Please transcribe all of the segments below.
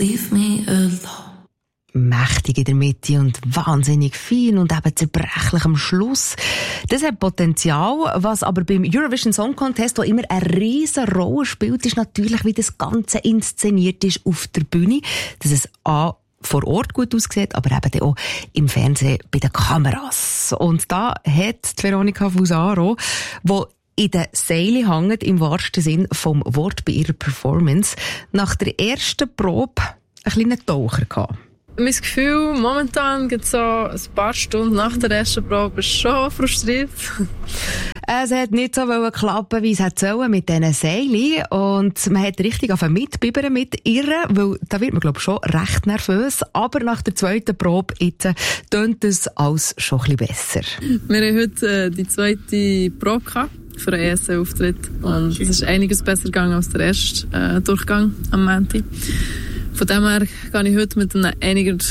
Leave me alone. Mächtig in der Mitte und wahnsinnig fein und eben zerbrechlich am Schluss. Das hat Potenzial, was aber beim Eurovision Song Contest, wo immer eine riesen Rolle spielt, ist natürlich, wie das Ganze inszeniert ist auf der Bühne. Dass es vor Ort gut aussieht, aber eben auch im Fernsehen bei den Kameras. Und da hat die Veronika Fusaro, die in den Seilen hängt, im wahrsten Sinn vom Wort bei ihrer Performance, nach der ersten Probe einen kleinen Taucher gehabt. Mein Gefühl, momentan gibt es so ein paar Stunden nach der ersten Probe schon frustriert. Es hat nicht so klappen, wie es hätte sollen mit diesen Seilen. Und man hat richtig mitbibbern mit ihr, weil da wird man, glaube ich, schon recht nervös. Aber nach der zweiten Probe tönt es alles schon ein bisschen besser. Wir haben heute die zweite Probe gehabt für einen ESC-Auftritt. Und es ist einiges besser gegangen als der erste Durchgang am Montag. Von dem her gehe ich heute mit einem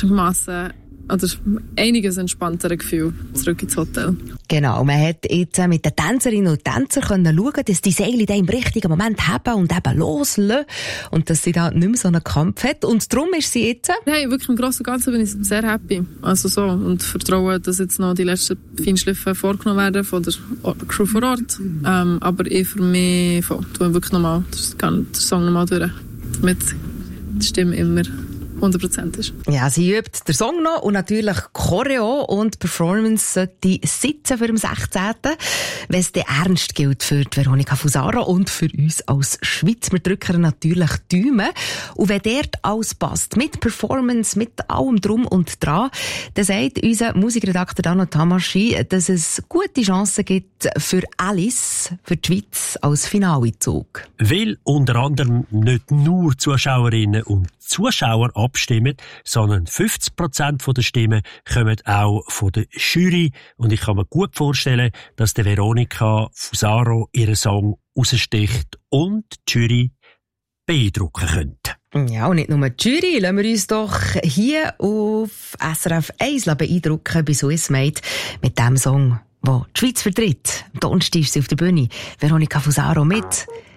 einiges entspannteren Gefühl zurück ins Hotel. Genau, man hat jetzt mit den Tänzerinnen und Tänzern schauen, dass die Seile im richtigen Moment haben und eben loslassen und dass sie da nicht mehr so einen Kampf hat. Und darum ist sie jetzt... Hey, wirklich im Großen und Ganzen bin ich sehr happy. Also so, und vertraue, dass jetzt noch die letzten Feinschliffe vorgenommen werden von der Crew vor Ort. Aber ich für mich tue wirklich nochmal den Song nochmal durch, damit die Stimme immer 100% ist. Ja, sie übt den Song noch und natürlich Choreo und Performance sollte sitzen für den 16. Wenn es ernst gilt für die Veronika Fusaro und für uns als Schweiz. Wir drücken natürlich Daumen. Und wenn dort alles passt, mit Performance, mit allem Drum und Dran, dann sagt unser Musikredakteur Dano Tamaschi, dass es gute Chancen gibt für Alice, für die Schweiz als Finalezug. Weil unter anderem nicht nur Zuschauerinnen und Zuschauer abstimmen, sondern 50% der Stimmen kommen auch von der Jury. Und ich kann mir gut vorstellen, dass der Veronika Fusaro ihren Song raussticht und die Jury beeindrucken könnte. Ja, und nicht nur die Jury, lassen wir uns doch hier auf SRF 1 beeindrucken bei Swiss Made mit dem Song, wo die Schweiz vertritt. Am Donnerstag ist sie auf der Bühne. Veronika Fusaro mit